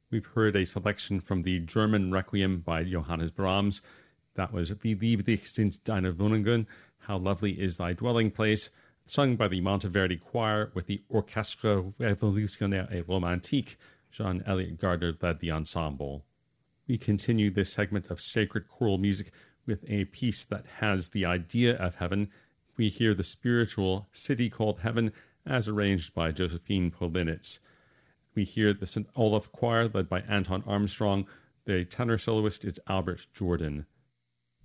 We've heard a selection from the German Requiem by Johannes Brahms. That was Wie lieb dich sind deine Wohnungen, How Lovely is Thy Dwelling Place, sung by the Monteverdi Choir with the Orchestre Révolutionnaire et Romantique. John Elliott Gardner led the ensemble. We continue this segment of sacred choral music with a piece that has the idea of heaven. We hear the spiritual City Called Heaven as arranged by Josephine Polinitz. We hear the St. Olaf Choir led by Anton Armstrong. The tenor soloist is Albert Jordan.